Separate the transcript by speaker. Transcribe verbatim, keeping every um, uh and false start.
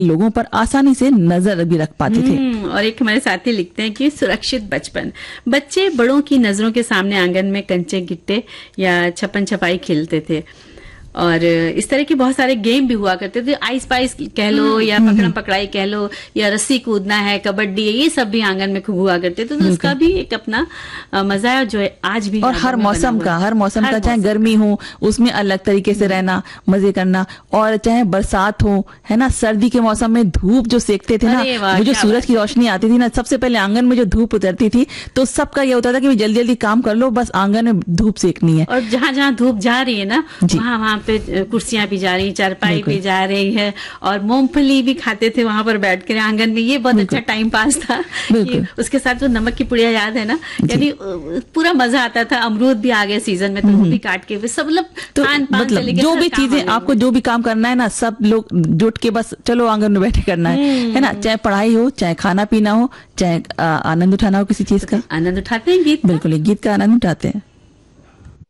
Speaker 1: लोगों पर आसानी से नजर भी रख पाते थे।
Speaker 2: और एक हमारे साथी लिखते हैं कि सुरक्षित बचपन, बच्चे बड़ों की नजरों के सामने आंगन में कंचे गिट्टे या छप्पन छपाई खेलते थे और इस तरह के बहुत सारे गेम भी हुआ करते थे। आइस पाइस कह लो या पकड़म पकड़ाई कह लो या रस्सी कूदना है, कबड्डी है, ये सब भी आंगन में खूब हुआ करते थे। तो उसका भी एक अपना मजा है जो है आज भी।
Speaker 1: और हर मौसम का हर मौसम का चाहे गर्मी हो उसमें अलग तरीके से रहना, मजे करना, और चाहे बरसात हो, है ना, सर्दी के मौसम में धूप जो सेकते थे ना, वो जो सूरज की रोशनी आती थी ना, सबसे पहले आंगन में जो धूप उतरती थी तो सबका ये होता था कि जल्दी जल्दी काम कर लो, बस आंगन में धूप सेकनी है।
Speaker 2: और जहां जहां धूप जा रही है ना वहां वहां पे कुर्सियां भी जा रही, चारपाई भी जा रही है और मूंगफली भी खाते थे वहां पर बैठ कर आंगन में। ये बहुत अच्छा टाइम पास था। उसके साथ जो नमक की पुड़िया याद है ना, यानी पूरा मजा आता था। अमरूद भी आ गए सीजन में तो वो भी काट के सब लोग
Speaker 1: तो मतलब जो भी चीजें आपको जो भी काम करना है ना, सब लोग जुट के बस चलो आंगन में बैठे करना है, है ना। चाहे पढ़ाई हो, चाहे खाना पीना हो, चाहे आनंद उठाना हो किसी चीज का,
Speaker 2: आनंद उठाते हैं। गीत,
Speaker 1: बिल्कुल गीत का आनंद उठाते हैं।